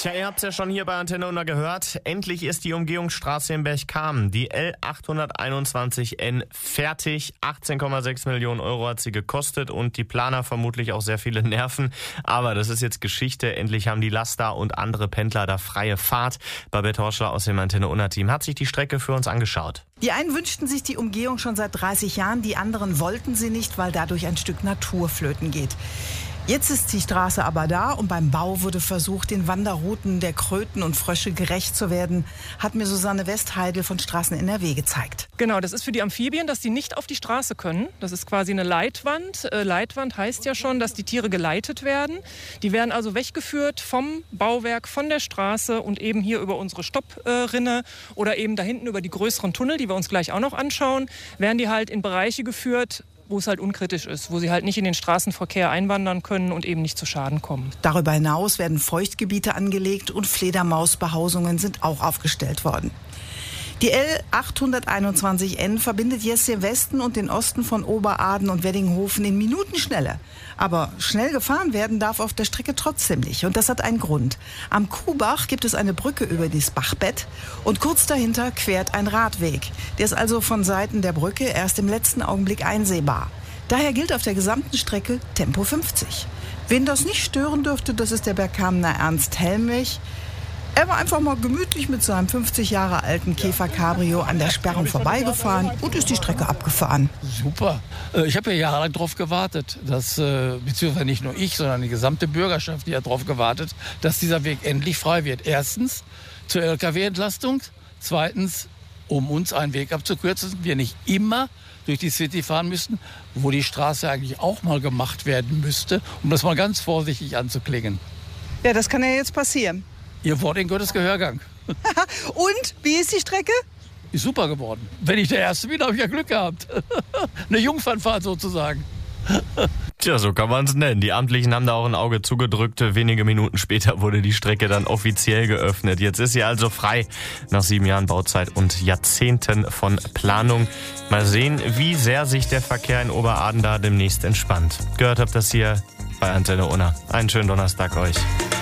Tja, ihr habt es ja schon hier bei Antenne Unna gehört. Endlich ist die Umgehungsstraße in Berchtesgaden, die L821N, fertig. 18,6 Millionen Euro hat sie gekostet und die Planer vermutlich auch sehr viele Nerven. Aber das ist jetzt Geschichte. Endlich haben die Laster und andere Pendler da freie Fahrt. Babette Horschler aus dem Antenne Unna Team hat sich die Strecke für uns angeschaut. Die einen wünschten sich die Umgehung schon seit 30 Jahren, die anderen wollten sie nicht, weil dadurch ein Stück Natur flöten geht. Jetzt ist die Straße aber da und beim Bau wurde versucht, den Wanderrouten der Kröten und Frösche gerecht zu werden, hat mir Susanne Westheidel von Straßen NRW gezeigt. Genau, das ist für die Amphibien, dass die nicht auf die Straße können. Das ist quasi eine Leitwand. Leitwand heißt ja schon, dass die Tiere geleitet werden. Die werden also weggeführt vom Bauwerk, von der Straße und eben hier über unsere Stopprinne oder eben da hinten über die größeren Tunnel, die wir uns gleich auch noch anschauen, werden die halt in Bereiche geführt, wo es halt unkritisch ist, wo sie halt nicht in den Straßenverkehr einwandern können und eben nicht zu Schaden kommen. Darüber hinaus werden Feuchtgebiete angelegt und Fledermausbehausungen sind auch aufgestellt worden. Die L821N verbindet jetzt den Westen und den Osten von Oberaden und Weddinghofen in Minutenschnelle. Aber schnell gefahren werden darf auf der Strecke trotzdem nicht. Und das hat einen Grund. Am Kuhbach gibt es eine Brücke über das Bachbett und kurz dahinter quert ein Radweg. Der ist also von Seiten der Brücke erst im letzten Augenblick einsehbar. Daher gilt auf der gesamten Strecke Tempo 50. Wen das nicht stören dürfte, das ist der Bergkamener Ernst Helmich. Er war einfach mal gemütlich mit seinem 50 Jahre alten Käfer Cabrio an der Sperrung vorbeigefahren und ist die Strecke abgefahren. Super. Ich habe ja jahrelang darauf gewartet, dass, beziehungsweise nicht nur ich, sondern die gesamte Bürgerschaft, die hat darauf gewartet, dass dieser Weg endlich frei wird. Erstens zur LKW-Entlastung, zweitens, um uns einen Weg abzukürzen, wir nicht immer durch die City fahren müssten, wo die Straße eigentlich auch mal gemacht werden müsste, um das mal ganz vorsichtig anzuklingen. Ja, das kann ja jetzt passieren. Ihr Wort in Gottes Gehörgang. Und, wie ist die Strecke? Ist super geworden. Wenn ich der Erste bin, habe ich ja Glück gehabt. Eine Jungfernfahrt sozusagen. Tja, so kann man es nennen. Die Amtlichen haben da auch ein Auge zugedrückt. Wenige Minuten später wurde die Strecke dann offiziell geöffnet. Jetzt ist sie also frei nach 7 Jahren Bauzeit und Jahrzehnten von Planung. Mal sehen, wie sehr sich der Verkehr in Oberaden da demnächst entspannt. Gehört habt das hier bei Antenne Unna. Einen schönen Donnerstag euch.